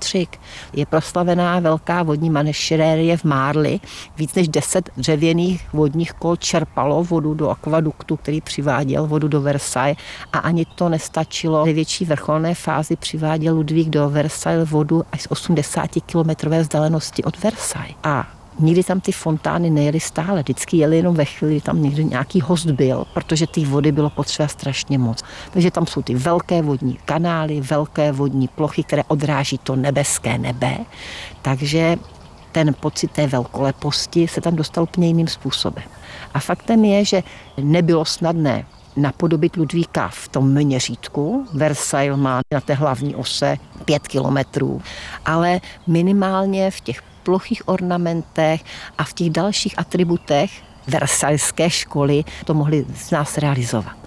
výstřik. Je proslavená velká vodní mašinérie v Marly. Víc než 10 dřevěných vodních kol čerpalo vodu do akvaduktu, který přiváděl vodu do Versailles, a ani to nestačilo. V největší vrcholné fázi přiváděl Ludvík do Versailles vodu až z 80-kilometrové vzdálenosti od Versailles. A nikdy tam ty fontány nejeli stále, vždycky jeli jenom ve chvíli, kdy tam někdy nějaký host byl, protože té vody bylo potřeba strašně moc. Takže tam jsou ty velké vodní kanály, velké vodní plochy, které odráží to nebeské nebe, takže ten pocit té velkoleposti se tam dostal úplně jiným způsobem. A faktem je, že nebylo snadné napodobit Ludvíka v tom měřítku. Versailles má na té hlavní ose 5 kilometrů, ale minimálně v těch plochých ornamentech a v těch dalších atributech versailleské školy to mohli z nás realizovat.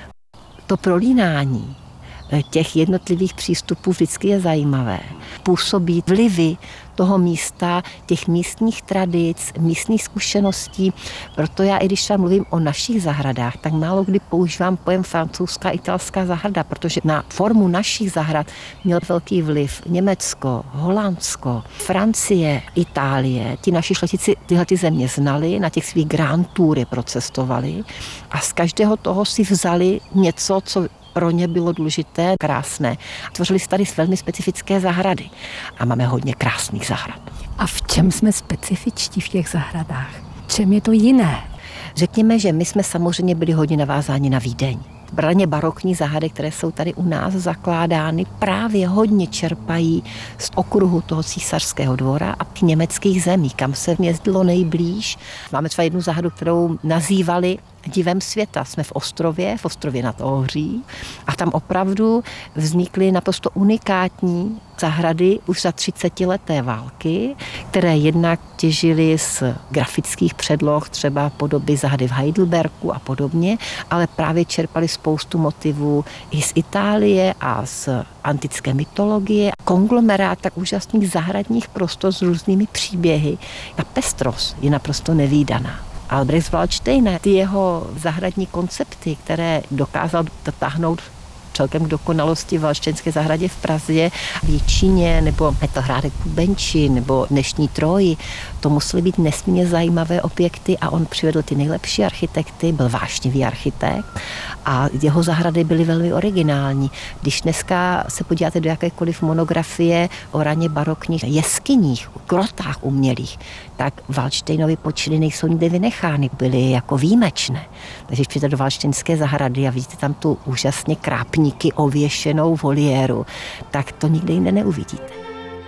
To prolínání těch jednotlivých přístupů vždycky je zajímavé. Působí vlivy toho místa, těch místních tradic, místních zkušeností. Proto já, i když tam mluvím o našich zahradách, tak málo kdy používám pojem francouzská, italská zahrada, protože na formu našich zahrad měl velký vliv Německo, Holandsko, Francie, Itálie. Ti naši šlechtici tyhle země znali, na těch svých grand toury procestovali a z každého toho si vzali něco, co pro ně bylo důležité, krásné. Tvořili si tady velmi specifické zahrady a máme hodně krásných zahrad. A v čem jsme specifičtí v těch zahradách? Čem je to jiné? Řekněme, že my jsme samozřejmě byli hodně navázáni na Vídeň. Braně barokní zahrady, které jsou tady u nás zakládány, právě hodně čerpají z okruhu toho císařského dvora a německých zemí, kam se jezdilo nejblíž. Máme třeba jednu zahradu, kterou nazývali divem světa. Jsme v Ostrově nad Ohří a tam opravdu vznikly naprosto unikátní zahrady už za 30leté války, které jednak těžily z grafických předloh, třeba podoby zahrady v Heidelbergu a podobně, ale právě čerpali spoustu motivů i z Itálie a z antické mytologie. Konglomerát tak úžasných zahradních prostor s různými příběhy. Ta pestrost je naprosto nevídaná. Albrecht z Valdštejna, ty jeho zahradní koncepty, které dokázal dotáhnout celkem k dokonalosti v Valdštejnské zahradě v Praze, v Jičíně, nebo Metlhrádek Bubenči, nebo dnešní Troji. To musely být nesmírně zajímavé objekty a on přivedl ty nejlepší architekty, byl vášnivý architekt a jeho zahrady byly velmi originální. Když dneska se podíváte do jakékoliv monografie o raně barokních jeskyních, grotách umělých, tak Valdštejnovy počiny nejsou nikde vynechány, byly jako výjimečné. Takže když přijete do Valdštejnské zahrady a vidíte tam tu úžasně krápníky ověšenou voliéru, tak to nikde jinde neuvidíte.